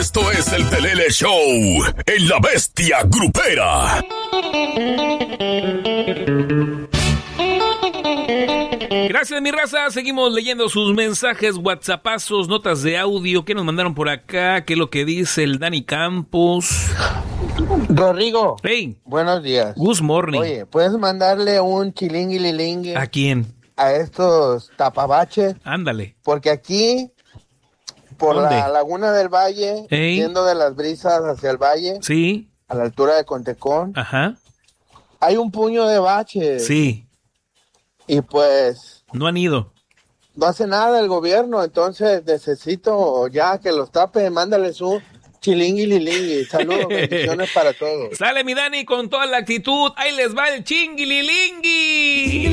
Esto es el Pelele Show en La Bestia Grupera. Gracias, mi raza. Seguimos leyendo sus mensajes, whatsappazos, notas de audio que nos mandaron por acá. ¿Qué es lo que dice el Dani Campos? Rodrigo. Hey. Buenos días. Good morning. Oye, ¿puedes mandarle un chilinguililingue? ¿A quién? A estos tapabaches. Ándale. Porque aquí, por ¿dónde? la Laguna del Valle, yendo de Las Brisas hacia el valle, sí, a la altura de Contecón, ajá, hay un puño de baches. Sí. Y pues... no han ido. No hace nada el gobierno, entonces necesito ya que los tape, mándales un chilinguililingui. Saludos, bendiciones para todos. Sale mi Dani con toda la actitud. Ahí les va el chinguililingui.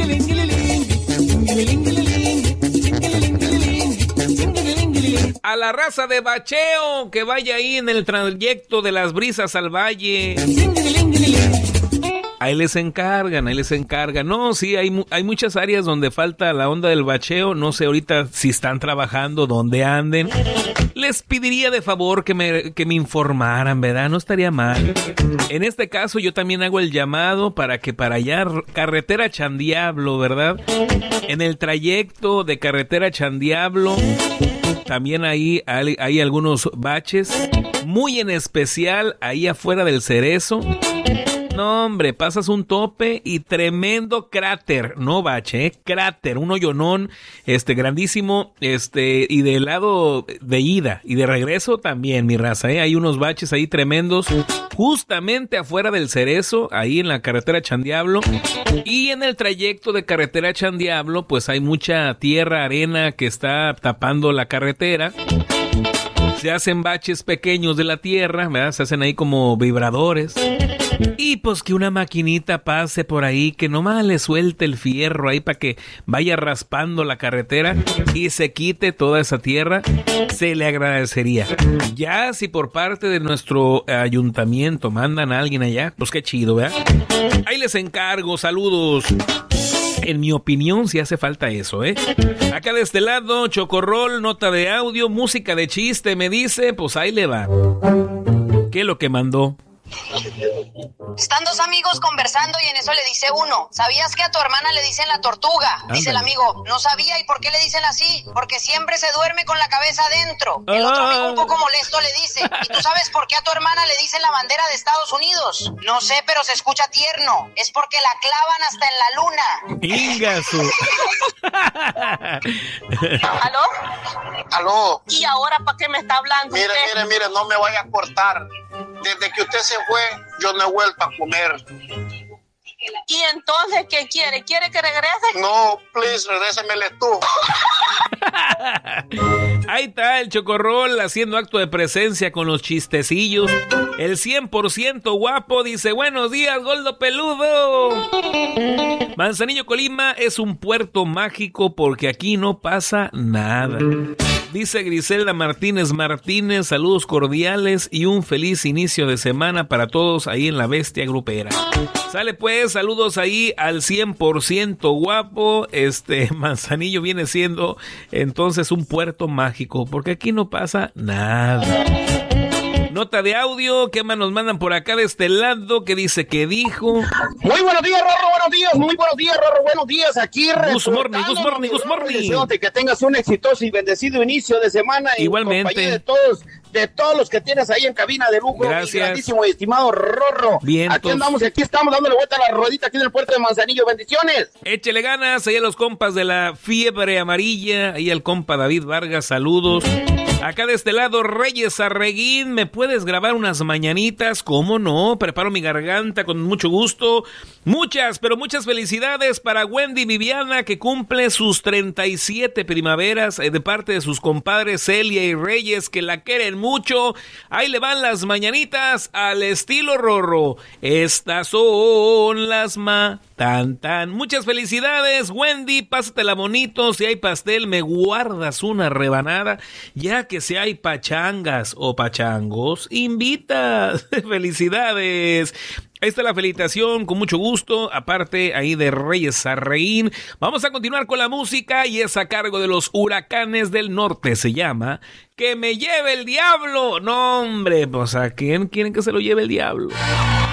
A la raza de bacheo que vaya ahí en el trayecto de Las Brisas al valle. Ahí les encargan. No, sí, hay muchas áreas donde falta la onda del bacheo. No sé ahorita si están trabajando, dónde anden. Les pediría de favor que me informaran, ¿verdad? No estaría mal. En este caso yo también hago el llamado para que para allá, carretera Chandiablo, ¿verdad? En el trayecto de carretera Chandiablo, también ahí hay algunos baches. Muy en especial ahí afuera del Cerezo. No, hombre, pasas un tope y tremendo cráter, no bache, cráter, un hoyonón, grandísimo, y del lado de ida y de regreso también, mi raza, hay unos baches ahí tremendos, justamente afuera del Cerezo, ahí en la carretera Chandiablo, y en el trayecto de carretera Chandiablo, pues hay mucha tierra, arena que está tapando la carretera. Se hacen baches pequeños de la tierra, ¿verdad? Se hacen ahí como vibradores. Y pues que una maquinita pase por ahí, que nomás le suelte el fierro ahí para que vaya raspando la carretera y se quite toda esa tierra, se le agradecería. Ya si por parte de nuestro ayuntamiento mandan a alguien allá, pues qué chido, ¿verdad? Ahí les encargo, saludos. En mi opinión, sí hace falta eso, ¿eh? Acá de este lado, Chocorrol, nota de audio, música de chiste, me dice, pues ahí le va. ¿Qué es lo que mandó? Están dos amigos conversando y en eso le dice uno: ¿sabías que a tu hermana le dicen la tortuga? Ándale. Dice el amigo: no sabía. ¿Y por qué le dicen así? Porque siempre se duerme con la cabeza adentro. El otro amigo, un poco molesto, le dice: ¿y tú sabes por qué a tu hermana le dicen la bandera de Estados Unidos? No sé, pero se escucha tierno. Es porque la clavan hasta en la luna. ¡Ingasu! ¿Aló? Aló. ¿Y ahora para qué me está hablando Mire, usted? mire, no me vaya a cortar. Desde que usted se fue, yo no he vuelto a comer. ¿Y entonces qué quiere? ¿Quiere que regrese? No, please, regrésemele tú. Ahí está el Chocorrol haciendo acto de presencia con los chistecillos. El 100% guapo dice: buenos días, Goldo Peludo. Manzanillo, Colima es un puerto mágico porque aquí no pasa nada. Dice Griselda Martínez, saludos cordiales y un feliz inicio de semana para todos ahí en La Bestia Grupera. Sale pues, saludos ahí al 100% guapo. Manzanillo viene siendo entonces un puerto mágico porque aquí no pasa nada. Nota de audio, ¿qué más nos mandan por acá de este lado? ¿Qué dice que dijo? Muy buenos días, Rorro, buenos días, muy buenos días, Rorro, buenos días, aquí Good morning. Deseándote que tengas un exitoso y bendecido inicio de semana. Igualmente. En compañía de todos los que tienes ahí en cabina de lujo. Gracias. Mi grandísimo y estimado Rorro. Bien. Aquí estamos dándole vuelta a la ruedita aquí en el puerto de Manzanillo, bendiciones. Échele ganas, ahí a los compas de la fiebre amarilla, ahí al compa David Vargas, saludos. Acá de este lado, Reyes Arreguín, ¿me puedes grabar unas mañanitas? ¿Cómo no? Preparo mi garganta con mucho gusto. Muchas, pero muchas felicidades para Wendy Viviana, que cumple sus 37 primaveras de parte de sus compadres Celia y Reyes, que la quieren mucho. Ahí le van las mañanitas al estilo Rorro. Estas son las tan. Muchas felicidades, Wendy, pásatela bonito. Si hay pastel, me guardas una rebanada. Ya que si hay pachangas o pachangos, invita. Felicidades. Ahí está la felicitación, con mucho gusto. Aparte, ahí de Reyes Sarreín. Vamos a continuar con la música y es a cargo de los Huracanes del Norte. Se llama Que me lleve el diablo. No, hombre, pues ¿a quién quieren que se lo lleve el diablo?